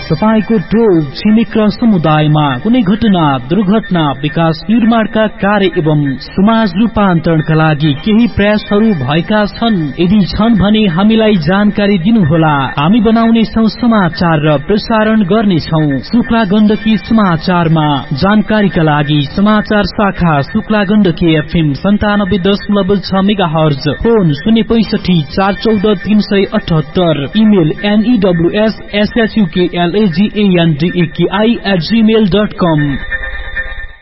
तपाईको टोल छिमेक र समुदायमा कुनै घटना, दुर्घटना, विकास निर्माणका कार्य एवं समाज रूपान्तरणका लागि केही प्रयासहरू भएका छन्? यदि छन् भने हामीलाई जानकारी दिनुहोला। हामी बनाउनेछौं समाचार र प्रसारण गर्नेछौं। शुक्ला गण्डकी समाचारमा जानकारीका लागि समाचार शाखा Shukla Gandaki FM 97.6 megahertz, phone 065 414 378, email NEWSSHUKLAGANDAKI@gmail.com।